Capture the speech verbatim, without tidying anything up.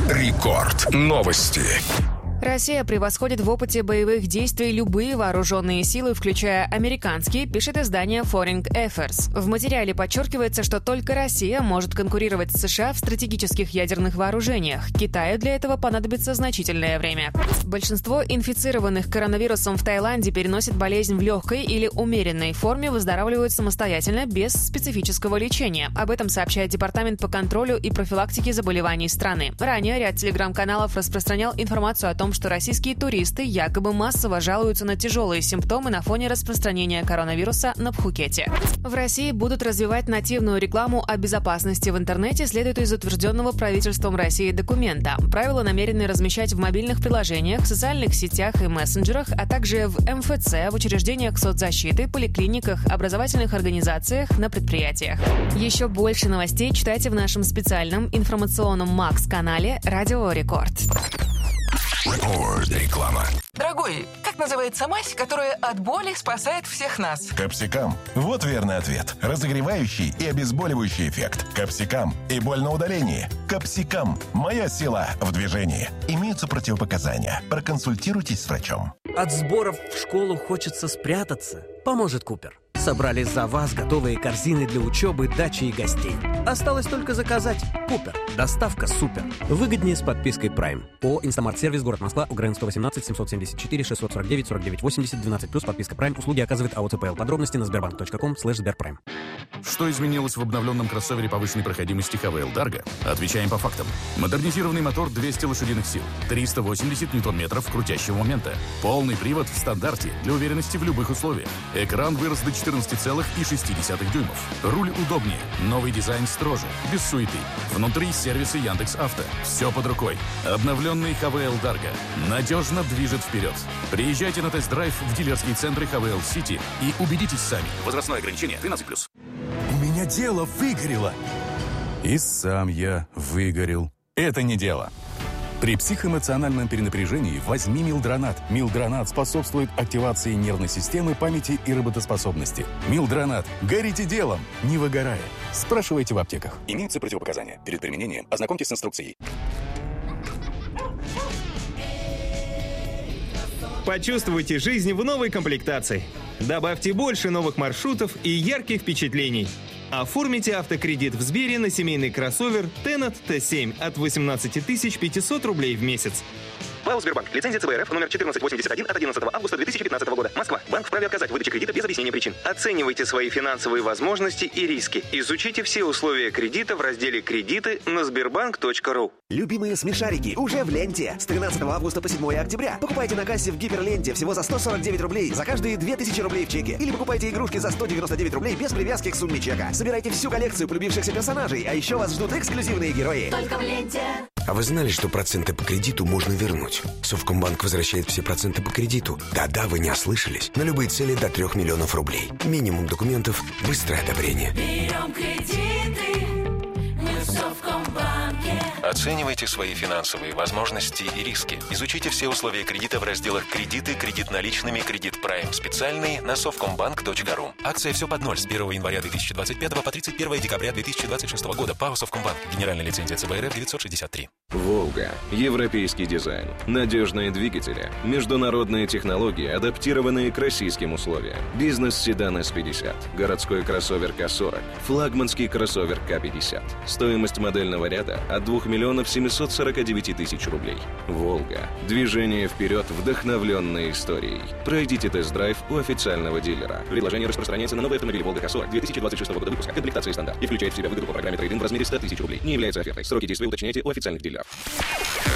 Рекорд. Новости. Россия превосходит в опыте боевых действий любые вооруженные силы, включая американские, пишет издание Foreign Affairs. В материале подчеркивается, что только Россия может конкурировать с США в стратегических ядерных вооружениях. Китаю для этого понадобится значительное время. Большинство инфицированных коронавирусом в Таиланде переносит болезнь в легкой или умеренной форме, выздоравливают самостоятельно, без специфического лечения. Об этом сообщает Департамент по контролю и профилактике заболеваний страны. Ранее ряд телеграм-каналов распространял информацию о том, что российские туристы якобы массово жалуются на тяжелые симптомы на фоне распространения коронавируса на Пхукете. В России будут развивать нативную рекламу о безопасности в интернете, следует из утвержденного правительством России документа. Правила намерены размещать в мобильных приложениях, социальных сетях и мессенджерах, а также в эм эф цэ, в учреждениях соцзащиты, поликлиниках, образовательных организациях, на предприятиях. Еще больше новостей читайте в нашем специальном информационном Макс-канале «Радио Рекорд». Рекорд. Реклама. Дорогой, как называется мазь, которая от боли спасает всех нас? Капсикам. Вот верный ответ. Разогревающий и обезболивающий эффект. Капсикам. И боль на удалении. Капсикам. Моя сила в движении. Имеются противопоказания. Проконсультируйтесь с врачом. От сборов в школу хочется спрятаться. Поможет Купер. Собрали за вас готовые корзины для учебы, дачи и гостей. Осталось только заказать. Купер. Доставка супер. Выгоднее с подпиской Prime. ООО «Инстамарт-сервис», город Москва, УГРН сто восемнадцать семьсот семьдесят четыре шестьсот сорок девять сорок девять восемьдесят двенадцать плюс подписка Prime. Услуги оказывает АО ЦПЛ. Подробности на сбербанк точка ком слэш сберпрайм. Что изменилось в обновленном кроссовере повышенной проходимости ха вэ эл Dargo? Отвечаем по фактам. Модернизированный мотор двести лошадиных сил, триста восемьдесят ньютон-метров крутящего момента. Полный привод в стандарте для уверенности в любых условиях. Экран вырос до четырнадцати целых шести десятых дюймов. Руль удобнее. Новый дизайн строже. Без суеты. Внутри сервисы Яндекс.Авто. Все под рукой. Обновленный ха вэ эл Dargo надежно движет вперед. Приезжайте на тест-драйв в дилерские центры ха вэ эл City и убедитесь сами. Возрастное ограничение тринадцать плюс. У меня дело выгорело. И сам я выгорел. Это не дело. При психоэмоциональном перенапряжении возьми Милдронат. Милдронат способствует активации нервной системы, памяти и работоспособности. Милдронат. Горите делом, не выгорая. Спрашивайте в аптеках. Имеются противопоказания. Перед применением ознакомьтесь с инструкцией. Почувствуйте жизнь в новой комплектации. Добавьте больше новых маршрутов и ярких впечатлений. Оформите автокредит в Сбере на семейный кроссовер Tenet тэ семь от восемнадцати тысяч пятисот рублей в месяц. ПАО «Сбербанк». Лицензия цэ бэ эр эф номер четырнадцать восемьдесят один от одиннадцатого августа две тысячи пятнадцатого года. Москва. Банк вправе отказать в выдаче кредита без объяснения причин. Оценивайте свои финансовые возможности и риски. Изучите все условия кредита в разделе «Кредиты» на сбербанк точка ру. Любимые смешарики уже в ленте. С тринадцатого августа по седьмое октября. Покупайте на кассе в гиперленте всего за сто сорок девять рублей за каждые две тысячи рублей в чеке. Или покупайте игрушки за сто девяносто девять рублей без привязки к сумме чека. Собирайте всю коллекцию полюбившихся персонажей, а еще вас ждут эксклюзивные герои. Только в ленте. А вы знали, что проценты по кредиту можно вернуть? Совкомбанк возвращает все проценты по кредиту. Да-да, вы не ослышались. На любые цели до трех миллионов рублей. Минимум документов, быстрое одобрение. Берем кредиты, мы в Совкомбанке. Оценивайте свои финансовые возможности и риски. Изучите все условия кредита в разделах «Кредиты», «Кредит наличными», «Кредит Прайм» специальный на совкомбанк точка ру. Акция «Все под ноль» с первого января две тысячи двадцать пятого по тридцать первое декабря две тысячи двадцать шестого года. ПАО «Совкомбанк». Генеральная лицензия цэ бэ эр эф девятьсот шестьдесят три. «Волга». Европейский дизайн. Надежные двигатели. Международные технологии, адаптированные к российским условиям. Бизнес-седан эс пятьдесят. Городской кроссовер ка сорок. Флагманский кроссовер ка пятьдесят. Стоимость модельного ряда от двух миллионов семьсот сорок девять тысяч рублей. «Волга». Движение вперед, вдохновленной историей. Пройдите тест-драйв у официального дилера. Предложение распространяется на новые автомобили «Волга ка сорок» две тысячи двадцать шестого года выпуска. Комплектация стандарт. И включает в себя выгоду по программе трейд-ин в размере ста тысяч рублей. Не является офертой. Сроки действия уточняйте у официальных дилеров.